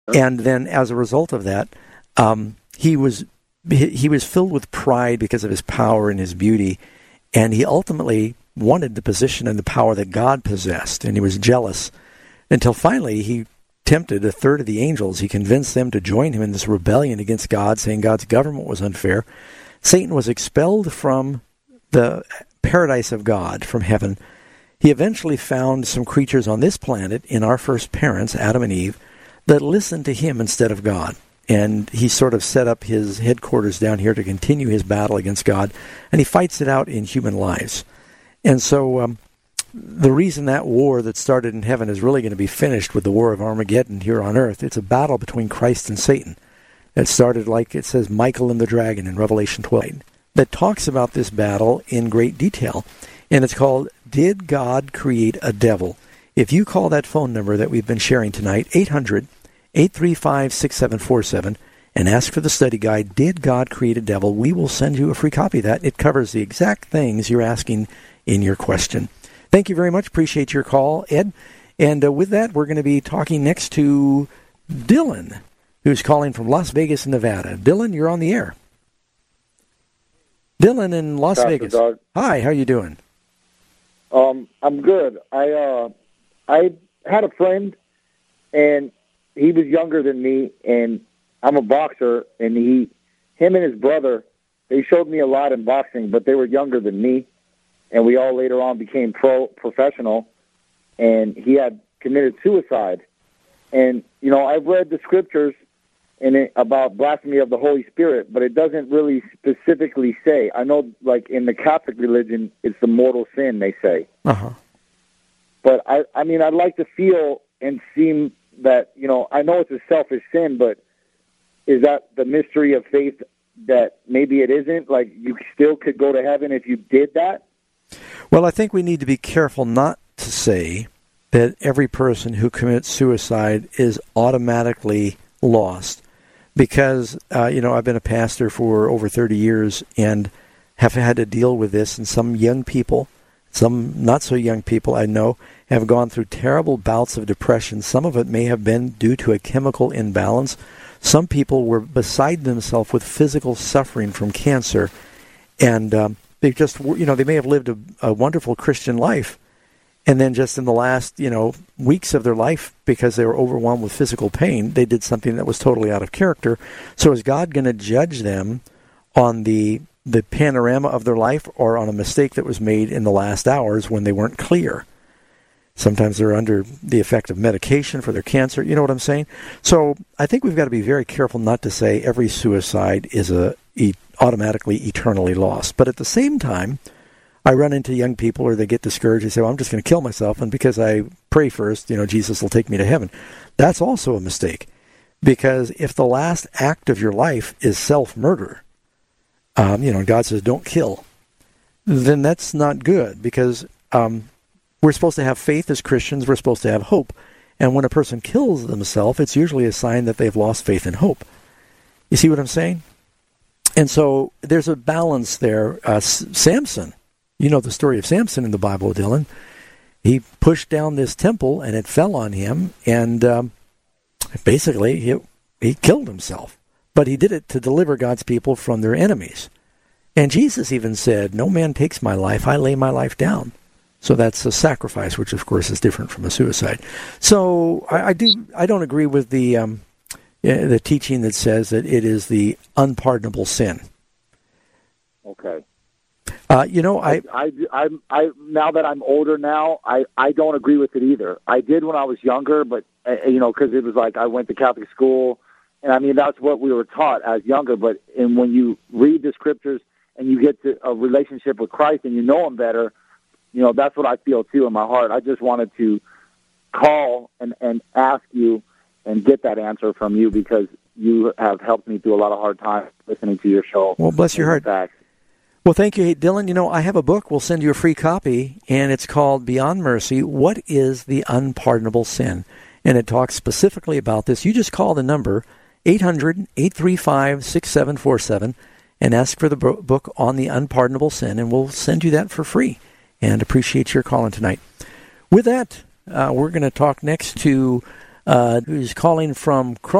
And then as a result of that, he was filled with pride because of his power and his beauty, and he ultimately wanted the position and the power that God possessed, and he was jealous until finally he tempted a third of the angels. He convinced them to join him in this rebellion against God, saying God's government was unfair. Satan was expelled from the paradise of God, from heaven. He eventually found some creatures on this planet, in our first parents, Adam and Eve, that listened to him instead of God. And he sort of set up his headquarters down here to continue his battle against God, and he fights it out in human lives. And so the reason that war that started in heaven is really going to be finished with the war of Armageddon here on earth, it's a battle between Christ and Satan. It started, like it says, Michael and the dragon in Revelation 12, that talks about this battle in great detail. And it's called, Did God Create a Devil? If you call that phone number that we've been sharing tonight, 800-835-6747, and ask for the study guide, Did God Create a Devil? We will send you a free copy of that. It covers the exact things you're asking in your question. Thank you very much. Appreciate your call, Ed. And with that, we're going to be talking next to Dylan, who's calling from Las Vegas, Nevada. Dylan, you're on the air. Dylan in Las Pastor Vegas. Doug. Hi, how you doing? I'm good. I had a friend, and he was younger than me, and I'm a boxer, and him and his brother, they showed me a lot in boxing, but they were younger than me, and we all later on became professional, and he had committed suicide. And, I've read the scriptures about blasphemy of the Holy Spirit, but it doesn't really specifically say. I know, like, in the Catholic religion, it's the mortal sin, they say. Uh-huh. But, I'd like to feel and seem that, I know it's a selfish sin, but is that the mystery of faith that maybe it isn't? Like, you still could go to heaven if you did that? Well, I think we need to be careful not to say that every person who commits suicide is automatically lost. Because, I've been a pastor for over 30 years and have had to deal with this, and some young people, some not so young people I know, have gone through terrible bouts of depression. Some of it may have been due to a chemical imbalance. Some people were beside themselves with physical suffering from cancer, and they just, they may have lived a wonderful Christian life, and then just in the last, weeks of their life, because they were overwhelmed with physical pain, they did something that was totally out of character. So is God going to judge them on the panorama of their life, or on a mistake that was made in the last hours when they weren't clear? Sometimes they're under the effect of medication for their cancer. You know what I'm saying? So I think we've got to be very careful not to say every suicide is automatically eternally lost. But at the same time, I run into young people, or they get discouraged. They say, well, I'm just going to kill myself, and because I pray first, Jesus will take me to heaven. That's also a mistake, because if the last act of your life is self-murder, God says don't kill, then that's not good, because we're supposed to have faith as Christians. We're supposed to have hope. And when a person kills themselves, it's usually a sign that they've lost faith and hope. You see what I'm saying? And so there's a balance there. Samson, you know the story of Samson in the Bible, Dylan. He pushed down this temple, and it fell on him, and basically he killed himself. But he did it to deliver God's people from their enemies. And Jesus even said, no man takes my life, I lay my life down. So that's a sacrifice, which of course is different from a suicide. So I don't agree with the teaching that says that it is the unpardonable sin. Okay. I now that I'm older now, I don't agree with it either. I did when I was younger, but because it was like I went to Catholic school, and that's what we were taught as younger. But when you read the scriptures and you get to a relationship with Christ and you know Him better, that's what I feel too in my heart. I just wanted to call and ask you and get that answer from you, because you have helped me through a lot of hard times listening to your show. Well, bless your heart. Facts. Well, thank you, Dylan. I have a book. We'll send you a free copy, and it's called Beyond Mercy, What is the Unpardonable Sin? And it talks specifically about this. You just call the number 800-835-6747 and ask for the book on the unpardonable sin, and we'll send you that for free. And appreciate your calling tonight. With that, we're going to talk next to who's calling from